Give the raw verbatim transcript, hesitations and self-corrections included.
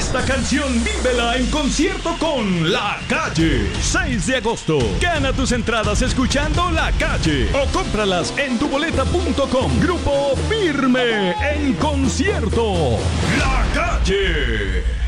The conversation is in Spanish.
Esta canción vívela en concierto con La Calle. seis de agosto. Gana tus entradas escuchando La Calle o cómpralas en tuboleta punto com. Grupo Firme en concierto. La Calle.